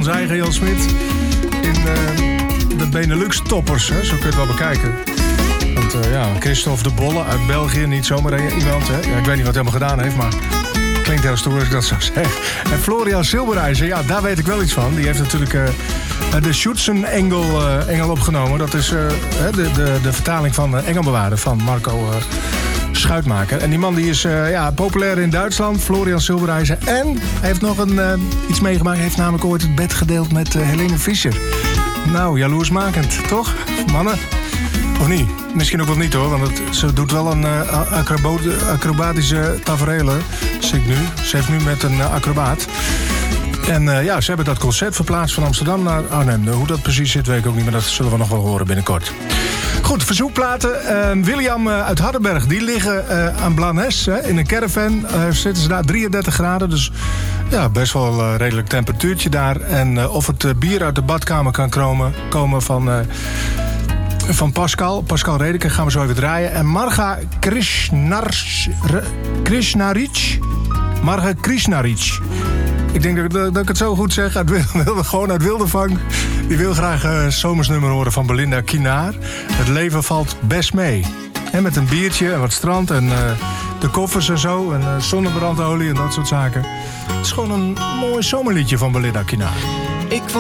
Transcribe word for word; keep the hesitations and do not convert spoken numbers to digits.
onze eigen Jan Smit in uh, de Benelux-toppers. Hè? Zo kun je het wel bekijken. Want uh, ja, Christophe de Bolle uit België, niet zomaar iemand. Hè? Ja, ik weet niet wat hij allemaal gedaan heeft, maar klinkt heel stoer als ik dat zo zeg. En Florian Silberijzer, ja, daar weet ik wel iets van. Die heeft natuurlijk uh, de Schützenengel uh, engel opgenomen. Dat is uh, de, de, de vertaling van uh, Engelbewaarder van Marco uh, Schuitmaker. En die man die is uh, ja, populair in Duitsland, Florian Silberijzer. En hij heeft nog een, uh, iets meegemaakt. Hij heeft namelijk ooit het bed gedeeld met uh, Helene Fischer. Nou, jaloersmakend, toch? Mannen? Of niet? Misschien ook wel niet hoor, want het, ze doet wel een uh, acrobo- acrobatische tafereel, zie ik nu. Ze heeft nu met een uh, acrobaat. En uh, ja, ze hebben dat concert verplaatst van Amsterdam naar Arnhem. Hoe dat precies zit, weet ik ook niet, maar dat zullen we nog wel horen binnenkort. Goed, verzoekplaten. Uh, William uh, uit Hardenberg, die liggen uh, aan Blanes hè, in een caravan. Uh, zitten ze daar drieëndertig graden, dus ja, best wel een uh, redelijk temperatuurtje daar. En uh, of het uh, bier uit de badkamer kan komen, komen van... Uh, Van Pascal, Pascal Redeke, gaan we zo even draaien. En Marga Krishnars, Krishnaric. Marga Krishnaric. Ik denk dat, dat ik het zo goed zeg. Uit wilde, gewoon uit Wildevang. Die wil graag een uh, zomersnummer horen van Belinda Kinaar. Het leven valt best mee. En met een biertje en wat strand en uh, de koffers en zo. En uh, zonnebrandolie en dat soort zaken. Het is gewoon een mooi zomerliedje van Belinda Kinaar. Ik